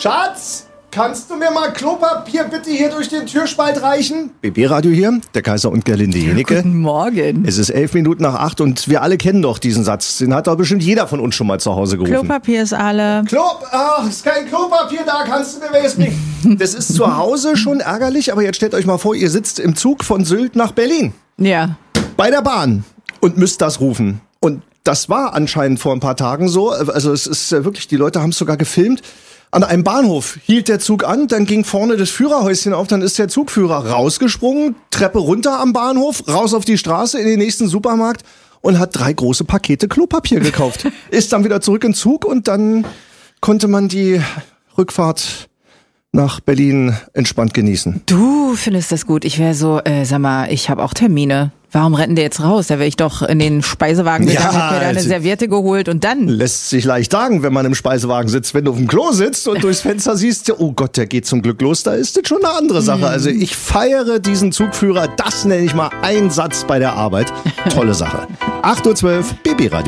Schatz, kannst du mir mal Klopapier bitte hier durch den Türspalt reichen? BB-Radio hier, der Kaiser und Gerlinde Jenecke. Guten Morgen. Es ist 8:11 und wir alle kennen doch diesen Satz. Den hat doch bestimmt jeder von uns schon mal zu Hause gerufen. Klopapier ist alle. Ist kein Klopapier da, kannst du mir welches bringen? Das ist zu Hause schon ärgerlich, aber jetzt stellt euch mal vor, ihr sitzt im Zug von Sylt nach Berlin. Ja. Bei der Bahn und müsst das rufen. Und das war anscheinend vor ein paar Tagen so. Also es ist wirklich, die Leute haben es sogar gefilmt. An einem Bahnhof hielt der Zug an, dann ging vorne das Führerhäuschen auf, dann ist der Zugführer rausgesprungen, Treppe runter am Bahnhof, raus auf die Straße in den nächsten Supermarkt und hat 3 große Pakete Klopapier gekauft. Ist dann wieder zurück in den Zug und dann konnte man die Rückfahrt nach Berlin entspannt genießen. Du findest das gut. Ich wäre so, sag mal, ich habe auch Termine. Warum rennen der jetzt raus? Da wäre ich doch in den Speisewagen gegangen, hätte mir da eine Serviette geholt und dann... Lässt sich leicht sagen, wenn man im Speisewagen sitzt. Wenn du auf dem Klo sitzt und durchs Fenster siehst, oh Gott, der geht zum Glück los, da ist das schon eine andere Sache. Also ich feiere diesen Zugführer, das nenne ich mal Einsatz bei der Arbeit. Tolle Sache. 8:12 Uhr, BB Radio.